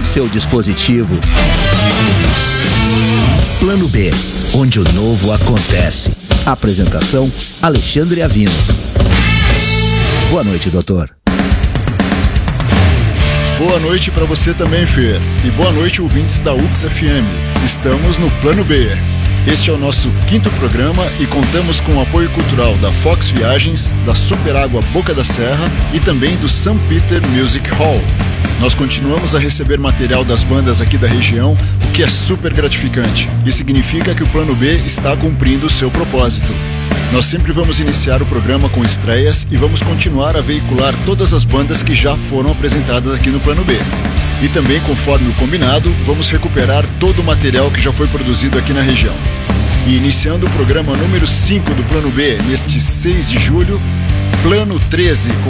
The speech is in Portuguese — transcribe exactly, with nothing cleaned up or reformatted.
seu dispositivo. Plano B, onde o novo acontece. Apresentação: Alexandre Avino. Boa noite, doutor. Boa noite para você também, Fê. E boa noite, ouvintes da U X F M. Estamos no Plano B. Este é o nosso quinto programa e contamos com o apoio cultural da Fox Viagens, da Super Água Boca da Serra e também do Saint Peter Music Hall. Nós continuamos a receber material das bandas aqui da região, o que é super gratificante e significa que o Plano B está cumprindo o seu propósito. Nós sempre vamos iniciar o programa com estreias e vamos continuar a veicular todas as bandas que já foram apresentadas aqui no Plano B. E também, conforme o combinado, vamos recuperar todo o material que já foi produzido aqui na região. E iniciando o programa número cinco do Plano B, neste seis de julho, Plano treze,